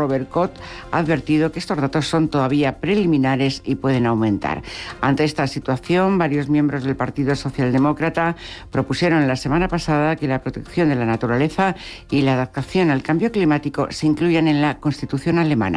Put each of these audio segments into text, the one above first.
Robert Cott ha advertido que estos datos son todavía preliminares y pueden aumentar. Ante esta situación, varios miembros del Partido Socialdemócrata propusieron la semana pasada que la protección de la naturaleza y la adaptación al cambio climático se incluyan en la Constitución alemana.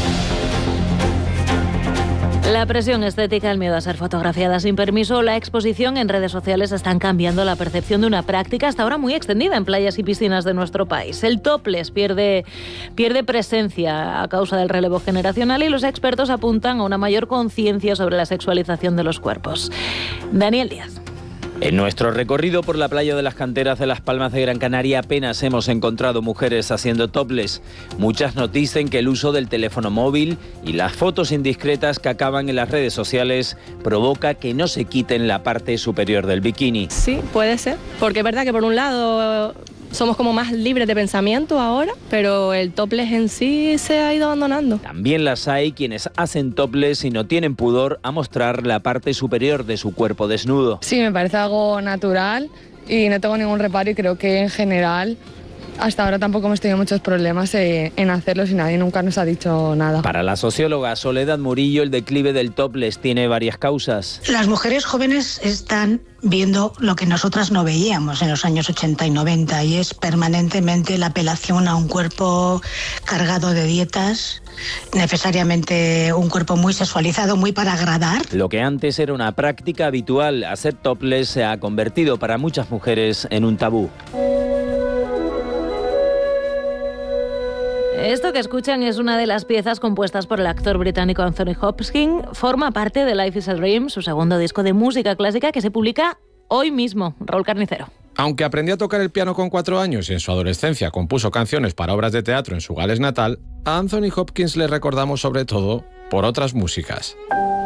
La presión estética, el miedo a ser fotografiada sin permiso, la exposición en redes sociales están cambiando la percepción de una práctica hasta ahora muy extendida en playas y piscinas de nuestro país. El topless pierde presencia a causa del relevo generacional y los expertos apuntan a una mayor conciencia sobre la sexualización de los cuerpos. Daniel Díaz. En nuestro recorrido por la playa de las Canteras de Las Palmas de Gran Canaria apenas hemos encontrado mujeres haciendo topless. Muchas nos dicen que el uso del teléfono móvil y las fotos indiscretas que acaban en las redes sociales provoca que no se quiten la parte superior del bikini. Sí, puede ser, porque es verdad que por un lado somos como más libres de pensamiento ahora, pero el topless en sí se ha ido abandonando. También las hay quienes hacen topless y no tienen pudor a mostrar la parte superior de su cuerpo desnudo. Sí, me parece algo natural y no tengo ningún reparo y creo que en general hasta ahora tampoco hemos tenido muchos problemas en hacerlo y nadie nunca nos ha dicho nada. Para la socióloga Soledad Murillo, el declive del topless tiene varias causas. Las mujeres jóvenes están viendo lo que nosotras no veíamos en los años 80 y 90 y es permanentemente la apelación a un cuerpo cargado de dietas, necesariamente un cuerpo muy sexualizado, muy para agradar. Lo que antes era una práctica habitual, hacer topless se ha convertido para muchas mujeres en un tabú. Esto que escuchan es una de las piezas compuestas por el actor británico Anthony Hopkins. Forma parte de Life is a Dream, su segundo disco de música clásica que se publica hoy mismo. Raúl Carnicero. Aunque aprendió a tocar el piano con 4 años y en su adolescencia compuso canciones para obras de teatro en su Gales natal, a Anthony Hopkins le recordamos sobre todo por otras músicas.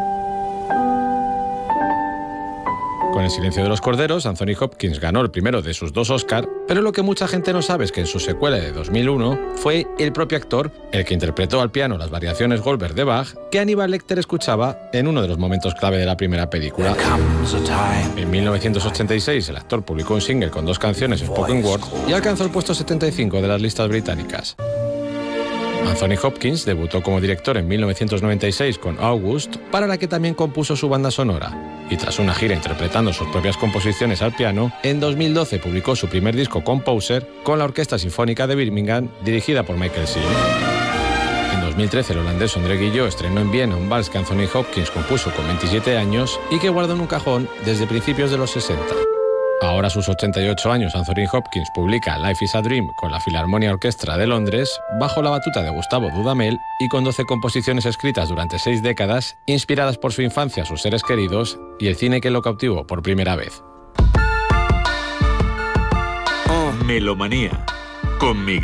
Con El silencio de los corderos, Anthony Hopkins ganó el primero de sus 2 Oscar, pero lo que mucha gente no sabe es que en su secuela de 2001 fue el propio actor el que interpretó al piano las variaciones Goldberg de Bach que Aníbal Lecter escuchaba en uno de los momentos clave de la primera película. En 1986 el actor publicó un single con 2 canciones spoken word y alcanzó el puesto 75 de las listas británicas. Anthony Hopkins debutó como director en 1996 con August, para la que también compuso su banda sonora. Y tras una gira interpretando sus propias composiciones al piano, en 2012 publicó su primer disco Composer con la Orquesta Sinfónica de Birmingham, dirigida por Michael Seal. En 2013 el holandés André Guillot estrenó en Viena un vals que Anthony Hopkins compuso con 27 años y que guardó en un cajón desde principios de los 60. Ahora a sus 88 años, Anthony Hopkins publica Life is a Dream con la Filarmonia Orquestra de Londres, bajo la batuta de Gustavo Dudamel y con 12 composiciones escritas durante 6 décadas, inspiradas por su infancia, sus seres queridos y el cine que lo cautivó por primera vez. Melomanía con Miguel.